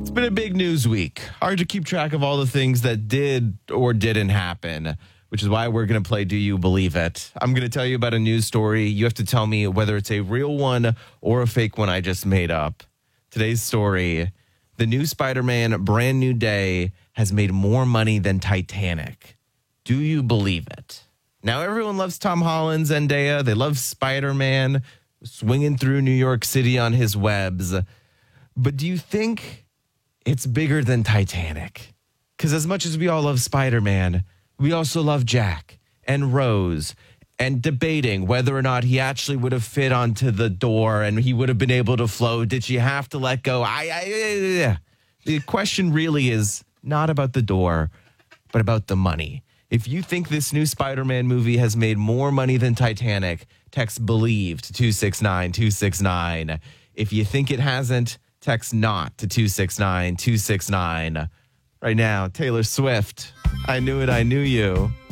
It's been a big news week. Hard to keep track of all the things that did or didn't happen, which is why we're going to play Do You Believe It? I'm going to tell you about a news story. You have to tell me whether it's a real one or a fake one I just made up. Today's story, the new Spider-Man Brand New Day has made more money than Titanic. Do you believe it? Now, everyone loves Tom Holland, Zendaya. They love Spider-Man swinging through New York City on his webs. But do you think it's bigger than Titanic? Because as much as we all love Spider-Man, we also love Jack and Rose and debating whether or not he actually would have fit onto the door and he would have been able to float. Did she have to let go? The question really is not about the door, but about the money. If you think this new Spider-Man movie has made more money than Titanic, text BELIEVE to 269-269. If you think it hasn't, text NOT to 269-269. Right now, Taylor Swift, I Knew It, I Knew You.